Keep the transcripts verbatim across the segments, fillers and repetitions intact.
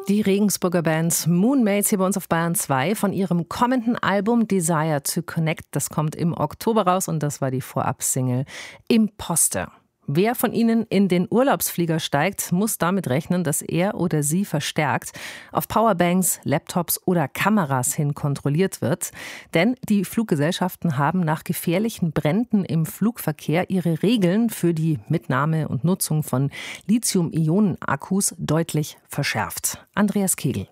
Die Regensburger Band Moonmates hier bei uns auf Bayern zwei von ihrem kommenden Album Desire to Connect. Das kommt im Oktober raus und das war die Vorab-Single Imposter. Wer von Ihnen in den Urlaubsflieger steigt, muss damit rechnen, dass er oder sie verstärkt auf Powerbanks, Laptops oder Kameras hin kontrolliert wird. Denn die Fluggesellschaften haben nach gefährlichen Bränden im Flugverkehr ihre Regeln für die Mitnahme und Nutzung von Lithium-Ionen-Akkus deutlich verschärft. Andreas Kegel.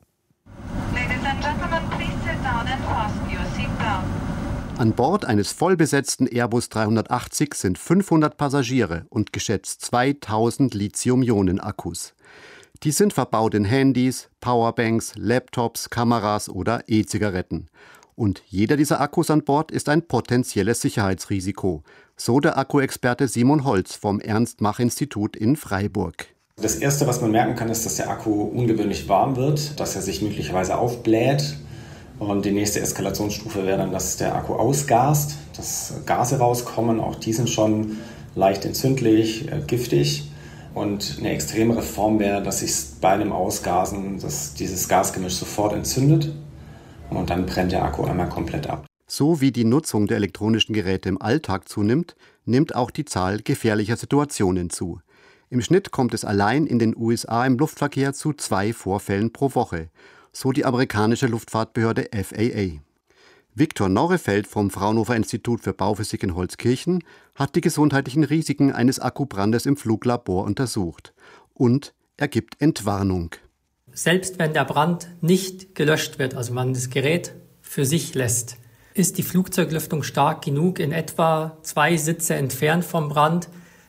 Ladies and gentlemen, please sit down and fasten your seatbelt. An Bord eines vollbesetzten Airbus dreihundertachtzig sind fünfhundert Passagiere und geschätzt zweitausend Lithium-Ionen-Akkus. Die sind verbaut in Handys, Powerbanks, Laptops, Kameras oder E-Zigaretten. Und jeder dieser Akkus an Bord ist ein potenzielles Sicherheitsrisiko, so der Akkuexperte Simon Holz vom Ernst-Mach-Institut in Freiburg. Das Erste, was man merken kann, ist, dass der Akku ungewöhnlich warm wird, dass er sich möglicherweise aufbläht. Und die nächste Eskalationsstufe wäre dann, dass der Akku ausgast, dass Gase rauskommen. Auch die sind schon leicht entzündlich, äh, giftig. Und eine extremere Form wäre, dass sich bei dem Ausgasen dass dieses Gasgemisch sofort entzündet. Und dann brennt der Akku einmal komplett ab. So wie die Nutzung der elektronischen Geräte im Alltag zunimmt, nimmt auch die Zahl gefährlicher Situationen zu. Im Schnitt kommt es allein in den U S A im Luftverkehr zu zwei Vorfällen pro Woche. So die amerikanische Luftfahrtbehörde F A A. Viktor Norrefeld vom Fraunhofer Institut für Bauphysik in Holzkirchen hat die gesundheitlichen Risiken eines Akkubrandes im Fluglabor untersucht. Und er gibt Entwarnung. Selbst wenn der Brand nicht gelöscht wird, also man das Gerät für sich lässt, ist die Flugzeuglüftung stark genug, in etwa zwei Sitze entfernt vom Brand,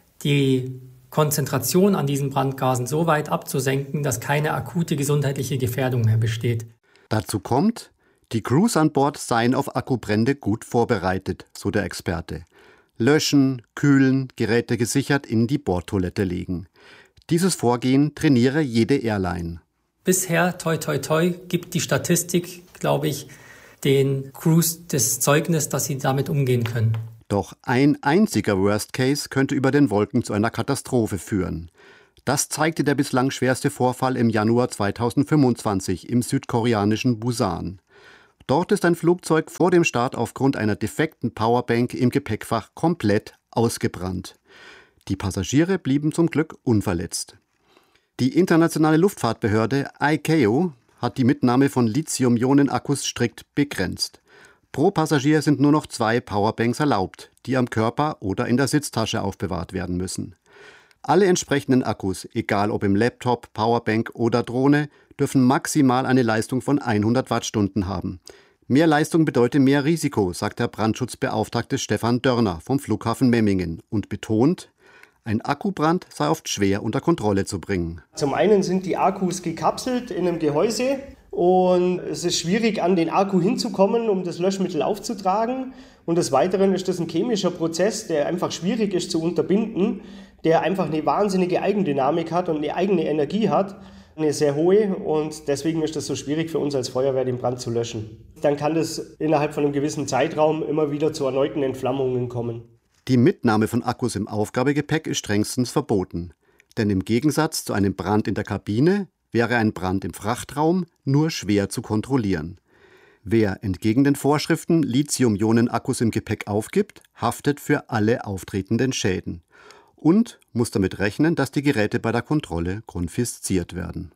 die Konzentration an diesen Brandgasen so weit abzusenken, dass keine akute gesundheitliche Gefährdung mehr besteht. Dazu kommt, die Crews an Bord seien auf Akkubrände gut vorbereitet, so der Experte. Löschen, kühlen, Geräte gesichert in die Bordtoilette legen. Dieses Vorgehen trainiere jede Airline. Bisher, toi toi toi, gibt die Statistik, glaube ich, den Crews das Zeugnis, dass sie damit umgehen können. Doch ein einziger Worst Case könnte über den Wolken zu einer Katastrophe führen. Das zeigte der bislang schwerste Vorfall im Januar zweitausendfünfundzwanzig im südkoreanischen Busan. Dort ist ein Flugzeug vor dem Start aufgrund einer defekten Powerbank im Gepäckfach komplett ausgebrannt. Die Passagiere blieben zum Glück unverletzt. Die internationale Luftfahrtbehörde I C A O hat die Mitnahme von Lithium-Ionen-Akkus strikt begrenzt. Pro Passagier sind nur noch zwei Powerbanks erlaubt, die am Körper oder in der Sitztasche aufbewahrt werden müssen. Alle entsprechenden Akkus, egal ob im Laptop, Powerbank oder Drohne, dürfen maximal eine Leistung von hundert Wattstunden haben. Mehr Leistung bedeutet mehr Risiko, sagt der Brandschutzbeauftragte Stefan Dörner vom Flughafen Memmingen und betont, ein Akkubrand sei oft schwer unter Kontrolle zu bringen. Zum einen sind die Akkus gekapselt in einem Gehäuse. Und es ist schwierig, an den Akku hinzukommen, um das Löschmittel aufzutragen. Und des Weiteren ist das ein chemischer Prozess, der einfach schwierig ist zu unterbinden, der einfach eine wahnsinnige Eigendynamik hat und eine eigene Energie hat, eine sehr hohe. Und deswegen ist das so schwierig für uns als Feuerwehr, den Brand zu löschen. Dann kann das innerhalb von einem gewissen Zeitraum immer wieder zu erneuten Entflammungen kommen. Die Mitnahme von Akkus im Aufgabegepäck ist strengstens verboten. Denn im Gegensatz zu einem Brand in der Kabine wäre ein Brand im Frachtraum nur schwer zu kontrollieren. Wer entgegen den Vorschriften Lithium-Ionen-Akkus im Gepäck aufgibt, haftet für alle auftretenden Schäden und muss damit rechnen, dass die Geräte bei der Kontrolle konfisziert werden.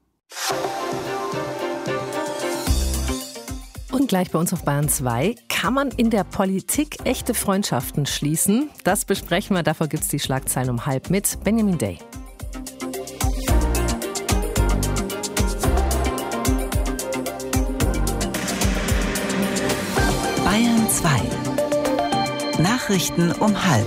Und gleich bei uns auf Bayern zwei, kann man in der Politik echte Freundschaften schließen? Das besprechen wir, dafür gibt es die Schlagzeilen um halb mit Benjamin Day. Bayern zwei. Nachrichten um halb.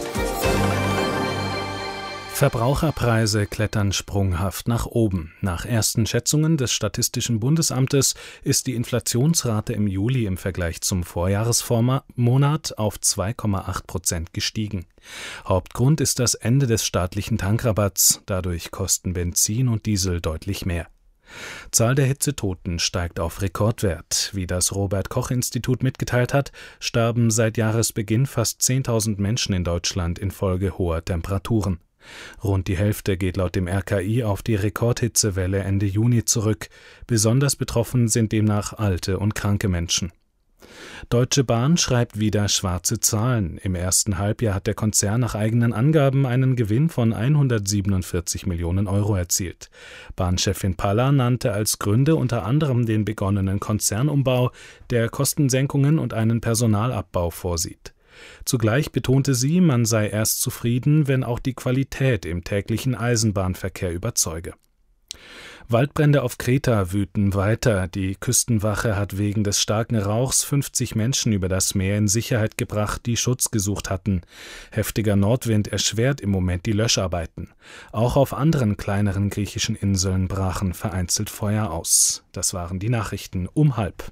Verbraucherpreise klettern sprunghaft nach oben. Nach ersten Schätzungen des Statistischen Bundesamtes ist die Inflationsrate im Juli im Vergleich zum Vorjahresmonat auf zwei Komma acht Prozent gestiegen. Hauptgrund ist das Ende des staatlichen Tankrabatts. Dadurch kosten Benzin und Diesel deutlich mehr. Zahl der Hitzetoten steigt auf Rekordwert. Wie das Robert-Koch-Institut mitgeteilt hat, starben seit Jahresbeginn fast zehntausend Menschen in Deutschland infolge hoher Temperaturen. Rund die Hälfte geht laut dem R K I auf die Rekordhitzewelle Ende Juni zurück. Besonders betroffen sind demnach alte und kranke Menschen. Deutsche Bahn schreibt wieder schwarze Zahlen. Im ersten Halbjahr hat der Konzern nach eigenen Angaben einen Gewinn von hundertsiebenundvierzig Millionen Euro erzielt. Bahnchefin Paller nannte als Gründe unter anderem den begonnenen Konzernumbau, der Kostensenkungen und einen Personalabbau vorsieht. Zugleich betonte sie, man sei erst zufrieden, wenn auch die Qualität im täglichen Eisenbahnverkehr überzeuge. Waldbrände auf Kreta wüten weiter. Die Küstenwache hat wegen des starken Rauchs fünfzig Menschen über das Meer in Sicherheit gebracht, die Schutz gesucht hatten. Heftiger Nordwind erschwert im Moment die Löscharbeiten. Auch auf anderen kleineren griechischen Inseln brachen vereinzelt Feuer aus. Das waren die Nachrichten um halb.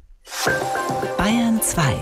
Bayern zwei.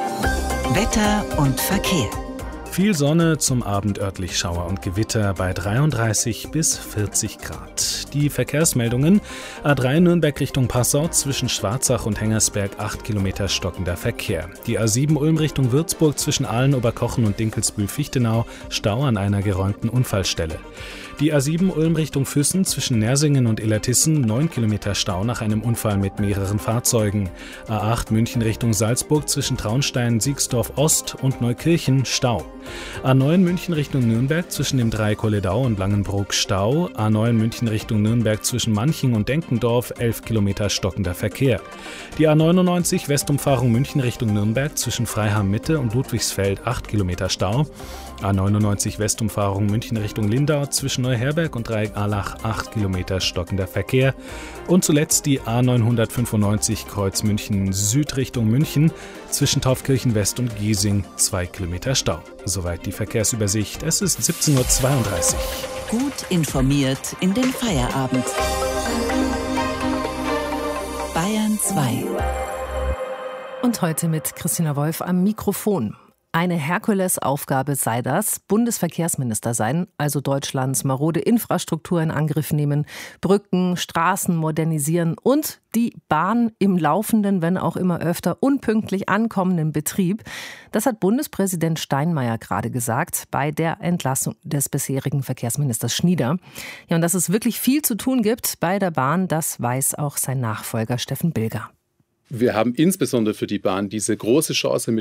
Wetter und Verkehr. Viel Sonne, zum Abend örtlich Schauer und Gewitter bei dreiunddreißig bis vierzig Grad. Die Verkehrsmeldungen: A drei Nürnberg Richtung Passau zwischen Schwarzach und Hengersberg acht Kilometer stockender Verkehr. Die A sieben Ulm Richtung Würzburg zwischen Aalen, Oberkochen und Dinkelsbühl-Fichtenau Stau an einer geräumten Unfallstelle. Die A sieben Ulm Richtung Füssen zwischen Nersingen und Illertissen neun Kilometer Stau nach einem Unfall mit mehreren Fahrzeugen. A acht München Richtung Salzburg zwischen Traunstein, Siegsdorf Ost und Neukirchen Stau. A neun München Richtung Nürnberg zwischen dem Dreikolledau und Langenbrook Stau. A neun München Richtung Nürnberg zwischen Manching und Denkendorf elf Kilometer stockender Verkehr. Die A neunundneunzig Westumfahrung München Richtung Nürnberg zwischen Freiham Mitte und Ludwigsfeld acht Kilometer Stau. A neunundneunzig Westumfahrung München Richtung Lindau zwischen Neuherberg und Dreieck-Allach acht Kilometer stockender Verkehr. Und zuletzt die A neunhundertfünfundneunzig Kreuz München Süd Richtung München zwischen Taufkirchen West und Giesing zwei Kilometer Stau. Soweit die Verkehrsübersicht. Es ist siebzehn Uhr zweiunddreißig. Gut informiert in den Feierabend. Bayern zwei. Und heute mit Christina Wolf am Mikrofon. Eine Herkulesaufgabe sei das, Bundesverkehrsminister sein, also Deutschlands marode Infrastruktur in Angriff nehmen, Brücken, Straßen modernisieren und die Bahn im laufenden, wenn auch immer öfter unpünktlich ankommenden Betrieb. Das hat Bundespräsident Steinmeier gerade gesagt bei der Entlassung des bisherigen Verkehrsministers Schnieder. Ja, und dass es wirklich viel zu tun gibt bei der Bahn, das weiß auch sein Nachfolger Steffen Bilger. Wir haben insbesondere für die Bahn diese große Chance mit